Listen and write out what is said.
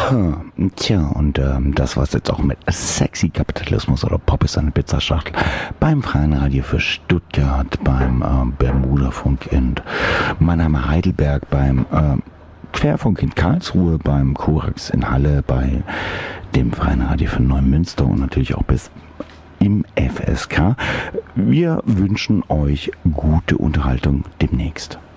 Tja, und das war's jetzt auch mit Sexy Kapitalismus oder Pop ist eine Pizzaschachtel beim Freien Radio für Stuttgart, beim Bermuda-Funk in Mannheim Heidelberg, beim Querfunk in Karlsruhe, beim Korax in Halle, bei dem Freien Radio für Neumünster und natürlich auch bis im FSK. Wir wünschen euch gute Unterhaltung demnächst.